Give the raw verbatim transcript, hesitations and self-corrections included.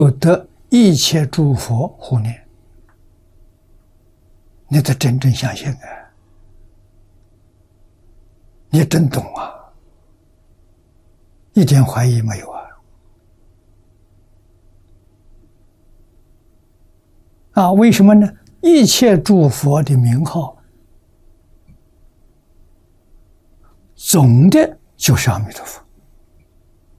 有得一切诸佛护念，你得真正相信啊！你真懂啊，一点怀疑没有啊！啊，为什么呢？一切诸佛的名号，总的就是阿弥陀佛。